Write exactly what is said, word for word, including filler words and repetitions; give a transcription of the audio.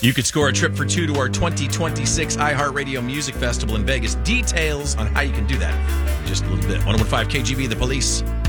You could score a trip for two to our twenty twenty-six iHeartRadio Music Festival in Vegas. Details on how you can do that in just a little bit. one oh one point five K G B, The Police.